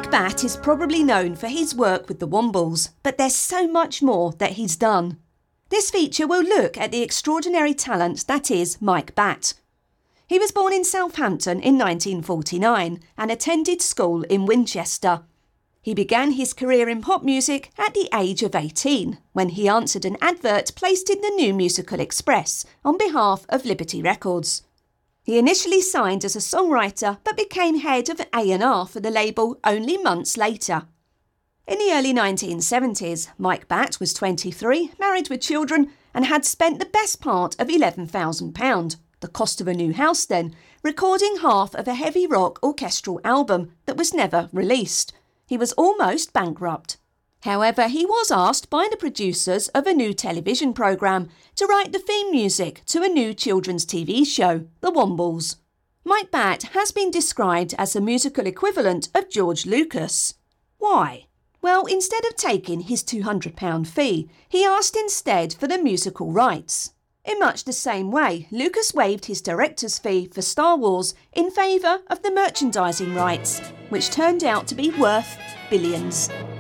Mike Batt is probably known for his work with the Wombles, but there's so much more that he's done. This feature will look at the extraordinary talent that is Mike Batt. He was born in Southampton in 1949 and attended school in Winchester. He began his career in pop music at the age of 18, when he answered an advert placed in the New Musical Express on behalf of Liberty Records. He initially signed as a songwriter but became head of A&R for the label only months later. In the early 1970s, Mike Batt was 23, married with children, and had spent the best part of £11,000, the cost of a new house then, recording half of a heavy rock orchestral album that was never released. He was almost bankrupt. However, he was asked by the producers of a new television programme to write the theme music to a new children's TV show, The Wombles. Mike Batt has been described as the musical equivalent of George Lucas. Why? Well, instead of taking his £200 fee, he asked instead for the musical rights. In much the same way, Lucas waived his director's fee for Star Wars in favour of the merchandising rights, which turned out to be worth billions.